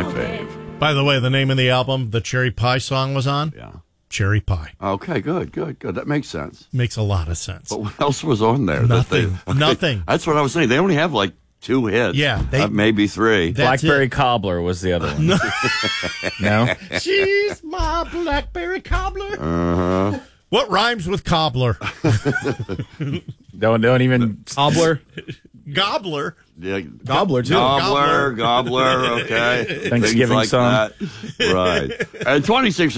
my fave. By the way, the name of the album the Cherry Pie song was on? Yeah. Cherry Pie. Okay, good. That makes sense. Makes a lot of sense. But what else was on there? Nothing. Nothing. That's what I was saying. They only have like 2 hits. Yeah. Maybe 3. Blackberry Cobbler was the other one. No? She's my blackberry cobbler. Uh-huh. What rhymes with cobbler? Don't even... Cobbler. Gobbler. Yeah. Gobbler, too. Gobbler, okay. Thanksgiving like song. That. Right. And 26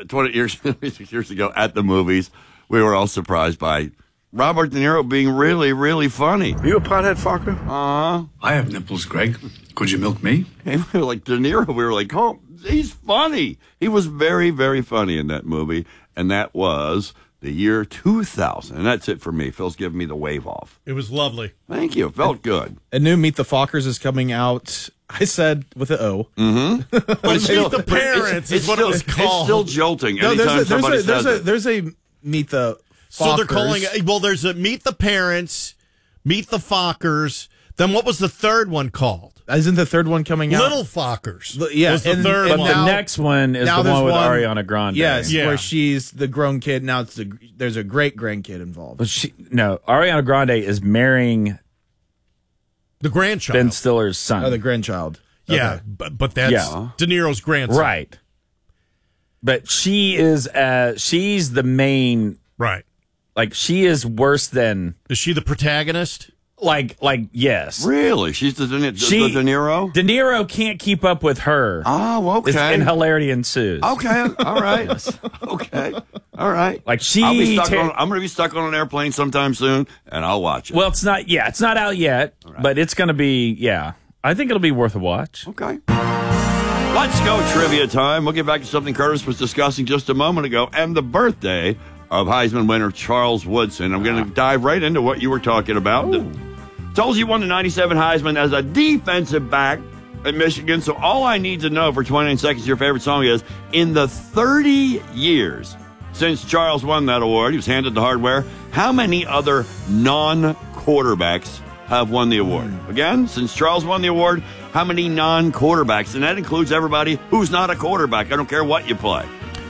years ago at the movies, we were all surprised by Robert De Niro being really, really funny. Are you a pothead, Fokker? I have nipples, Greg. Could you milk me? And we were like, De Niro, we were like, oh, he's funny. He was very, very funny in that movie. And that was the year 2000. And that's it for me. Phil's giving me the wave off. It was lovely. Thank you. It felt good. A new Meet the Fockers is coming out, I said, with an O. Mm-hmm. But Meet the Parents is what it was called. It's still jolting. No, Anytime somebody says it. there's a Meet the Fockers. So they're calling it, well, there's a Meet the Parents, Meet the Fockers. Then what was the third one called? Isn't the third one coming out? Little Fockers. Yeah, was the third But one. the next one is the one with Ariana Grande. Yes, Yeah. where she's the grown kid. Now there's a great grandkid involved. But Ariana Grande is marrying The grandchild. Ben Stiller's son. Oh, the grandchild. Yeah, Okay. but that's De Niro's grandson. Right. But she's the main, Right. like, she is worse than, Is she the protagonist? like yes. Really? She's the De Niro? De Niro can't keep up with her. Oh, okay. And hilarity ensues. Okay, all right. Okay, all right. Like she, I'm going to be stuck on an airplane sometime soon, and I'll watch it. well, it's not out yet, but it's going to be, I think it'll be worth a watch. Okay. Let's go trivia time. We'll get back to something Curtis was discussing just a moment ago, and the birthday of Heisman winner Charles Woodson. I'm going to dive right into what you were talking about. Told you won the 97 Heisman as a defensive back at Michigan, so all I need to know for 29 seconds, your favorite song is, in the 30 years since Charles won that award, he was handed the hardware, how many other non-quarterbacks have won the award? Again, since Charles won the award, how many non-quarterbacks? And that includes everybody who's not a quarterback. I don't care what you play.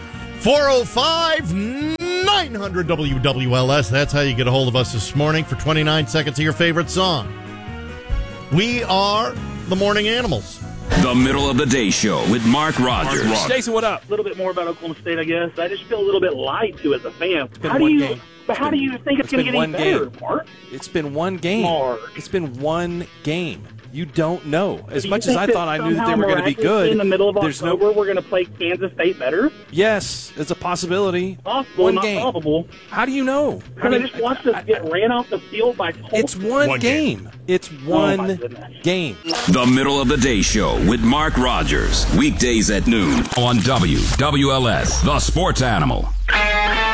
405-900 WWLS. That's how you get a hold of us this morning for 29 seconds of your favorite song. We are the Morning Animals. The Middle of the Day Show with Mark Rogers. Stacy, what up? A little bit more about Oklahoma State, I guess. I just feel a little bit lied to as a fan. How do you think it's going to get any better, Mark? It's been one game. Mark. It's been one game. You don't know. As Do you much as think I that thought I knew that they somehow were going to be miraculously good, in the middle of there's October, we're going to play Kansas State better? Yes, it's a possibility. Possible, one not game. probable. How do you know? Because I just watched us get ran off the field by Colts. It's one game. It's my one goodness. game. The Middle of the Day Show with Mark Rogers. Weekdays at noon on WWLS, the Sports Animal.